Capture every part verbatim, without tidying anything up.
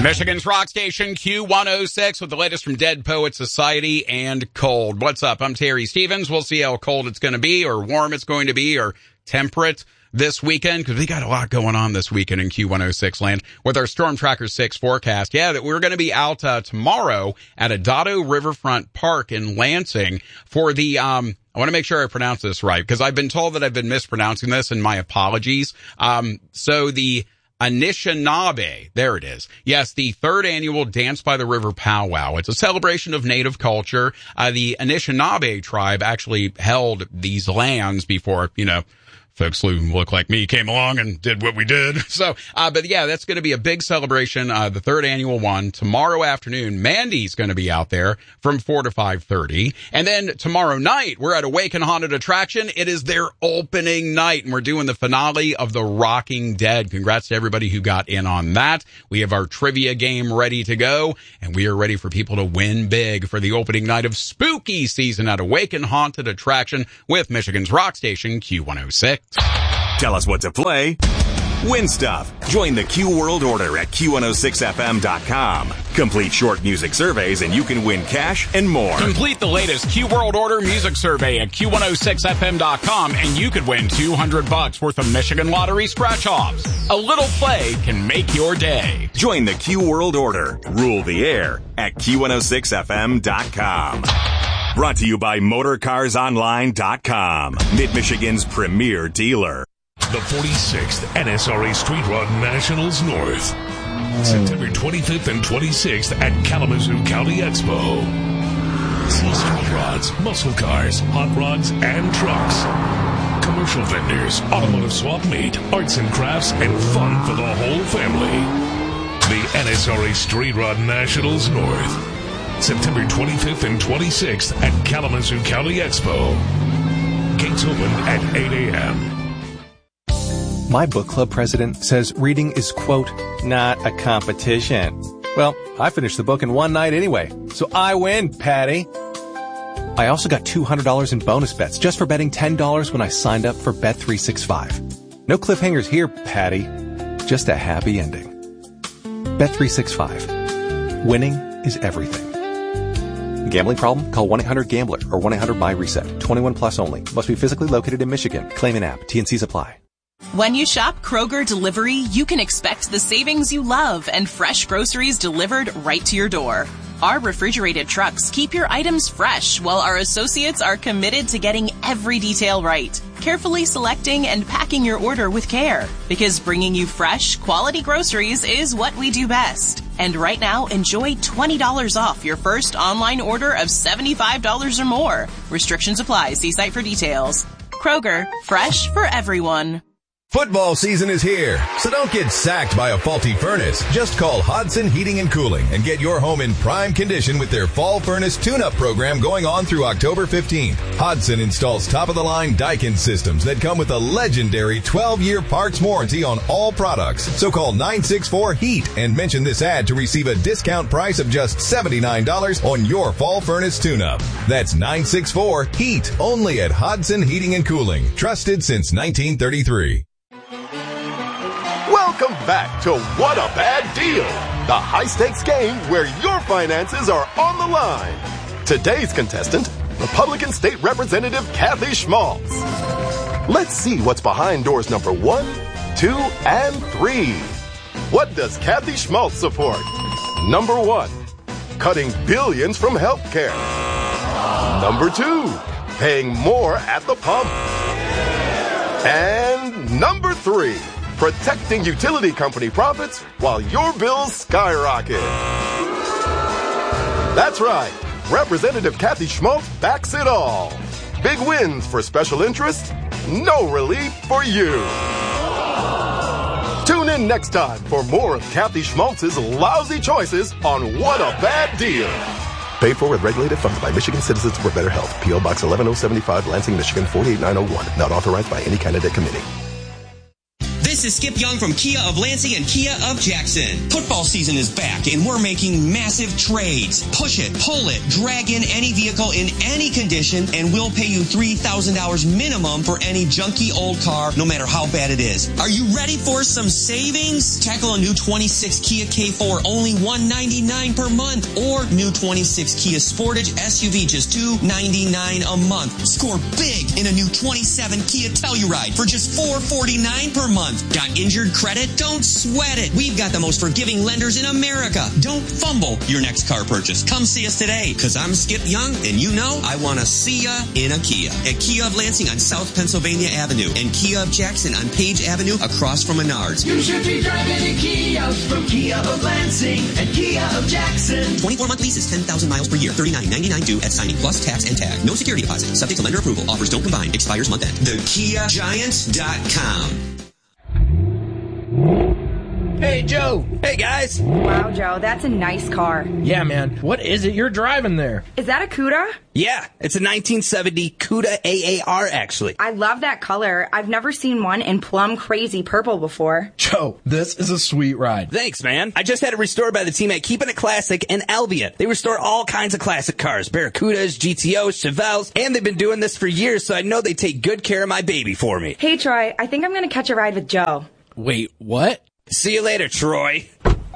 Michigan's rock station Q one oh six with the latest from Dead Poets Society and Cold. What's up? I'm Terry Stevens. We'll see how cold it's going to be, or warm it's going to be, or temperate this weekend, because we got a lot going on this weekend in Q one oh six land with our Storm Tracker six forecast. Yeah, that we're going to be out uh, tomorrow at Adado Riverfront Park in Lansing for the, um, I want to make sure I pronounce this right, because I've been told that I've been mispronouncing this, and my apologies. Um, so the Anishinaabe, there it is. Yes, the third annual Dance by the River Powwow. It's a celebration of Native culture. Uh, the Anishinaabe tribe actually held these lands before, you know, folks who look like me came along and did what we did. So, uh, but yeah, that's going to be a big celebration, uh, the third annual one. Tomorrow afternoon, Mandy's going to be out there from four to five thirty. And then tomorrow night, we're at Awaken Haunted Attraction. It is their opening night, and we're doing the finale of The Rocking Dead. Congrats to everybody who got in on that. We have our trivia game ready to go, and we are ready for people to win big for the opening night of spooky season at Awaken Haunted Attraction with Michigan's rock station Q one oh six. Tell us what to play. Win stuff. Join the Q World Order at Q one oh six F M dot com. Complete short music surveys and you can win cash and more. Complete the latest Q World Order music survey at Q one oh six F M dot com and you could win two hundred bucks worth of Michigan Lottery scratch-offs. A little play can make your day. Join the Q World Order. Rule the air at Q one oh six F M dot com. Brought to you by Motor Cars Online dot com, Mid-Michigan's premier dealer. The forty-sixth N S R A Street Rod Nationals North. September twenty-fifth and twenty-sixth at Kalamazoo County Expo. See street rods, muscle cars, hot rods, and trucks. Commercial vendors, automotive swap meet, arts and crafts, and fun for the whole family. The N S R A Street Rod Nationals North. September twenty-fifth and twenty-sixth at Kalamazoo County Expo. Gates open at eight a.m. My book club president says reading is, quote, not a competition. Well, I finished the book in one night anyway, so I win, Patty. I also got two hundred dollars in bonus bets just for betting ten dollars when I signed up for Bet three sixty-five. No cliffhangers here, Patty. Just a happy ending. Bet three sixty-five. Winning is everything. Gambling problem? Call one eight hundred gambler or one eight hundred my reset. twenty-one plus only. Must be physically located in Michigan. Claim an app. T and Cs apply. When you shop Kroger Delivery, you can expect the savings you love and fresh groceries delivered right to your door. Our refrigerated trucks keep your items fresh while our associates are committed to getting every detail right, carefully selecting and packing your order with care. Because bringing you fresh, quality groceries is what we do best. And right now, enjoy twenty dollars off your first online order of seventy-five dollars or more. Restrictions apply. See site for details. Kroger, fresh for everyone. Football season is here, so don't get sacked by a faulty furnace. Just call Hodson Heating and Cooling and get your home in prime condition with their fall furnace tune-up program going on through October fifteenth. Hodson installs top-of-the-line Daikin systems that come with a legendary twelve-year parts warranty on all products. So call nine six four HEAT and mention this ad to receive a discount price of just seventy-nine dollars on your fall furnace tune-up. That's nine six four HEAT, only at Hodson Heating and Cooling. Trusted since nineteen thirty-three. Welcome back to What a Bad Deal, the high-stakes game where your finances are on the line. Today's contestant, Republican State Representative Kathy Schmaltz. Let's see what's behind doors number one, two, and three. What does Kathy Schmaltz support? Number one, cutting billions from healthcare. Number two, paying more at the pump. And number three, protecting utility company profits while your bills skyrocket. That's right. Representative Kathy Schmaltz backs it all. Big wins for special interests, no relief for you. Tune in next time for more of Kathy Schmaltz's lousy choices on What a Bad Deal. Paid for with regulated funds by Michigan Citizens for Better Health. P O. Box eleven oh seventy-five, Lansing, Michigan four eight nine oh one. Not authorized by any candidate committee. This is Skip Young from Kia of Lansing and Kia of Jackson. Football season is back and we're making massive trades. Push it, pull it, drag in any vehicle in any condition and we'll pay you three thousand dollars minimum for any junky old car, no matter how bad it is. Are you ready for some savings? Tackle a new twenty-six Kia K four, only one hundred ninety-nine dollars per month, or new twenty-six Kia Sportage S U V, just two hundred ninety-nine dollars a month. Score big in a new twenty-seven Kia Telluride for just four hundred forty-nine dollars per month. Got injured credit? Don't sweat it. We've got the most forgiving lenders in America. Don't fumble your next car purchase. Come see us today, because I'm Skip Young, and you know I want to see ya in a Kia. At Kia of Lansing on South Pennsylvania Avenue and Kia of Jackson on Page Avenue across from Menards. You should be driving a Kia from Kia of Lansing and Kia of Jackson. twenty-four month leases, ten thousand miles per year, thirty-nine ninety-nine due at signing, plus tax and tag. No security deposit. Subject to lender approval. Offers don't combine. Expires month end. the kia giant dot com. Hey, Joe. Hey, guys. Wow, Joe, that's a nice car. Yeah, man. What is it you're driving there? Is that a Cuda? Yeah, it's a nineteen seventy Cuda A A R, actually. I love that color. I've never seen one in plum crazy purple before. Joe, this is a sweet ride. Thanks, man. I just had it restored by the team at Keeping It Classic in Albion. They restore all kinds of classic cars, Barracudas, G T Os, Chevelles, and they've been doing this for years, so I know they take good care of my baby for me. Hey, Troy, I think I'm going to catch a ride with Joe. Wait, what? See you later, Troy.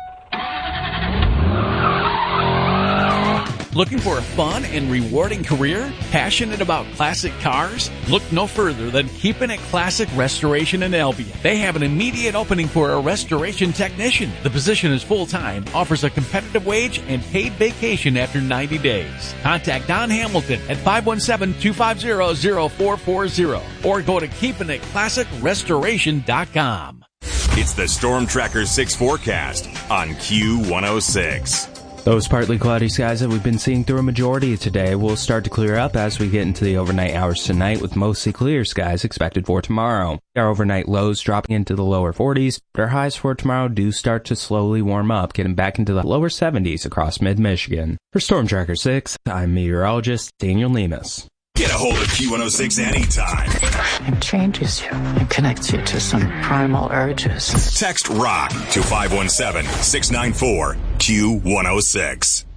Looking for a fun and rewarding career? Passionate about classic cars? Look no further than Keeping It Classic Restoration in Albion. They have an immediate opening for a restoration technician. The position is full-time, offers a competitive wage, and paid vacation after ninety days. Contact Don Hamilton at five one seven, two five zero, zero four four zero or go to keeping it classic restoration dot com. It's the Storm Tracker six forecast on Q one oh six. Those partly cloudy skies that we've been seeing through a majority of today will start to clear up as we get into the overnight hours tonight, with mostly clear skies expected for tomorrow. Our overnight lows dropping into the lower forties, but our highs for tomorrow do start to slowly warm up, getting back into the lower seventies across mid-Michigan. For Storm Tracker six, I'm meteorologist Daniel Lemus. Get a hold of Q one oh six anytime. It changes you. It connects you to some primal urges. Text ROCK to five one seven, six nine four, Q one oh six.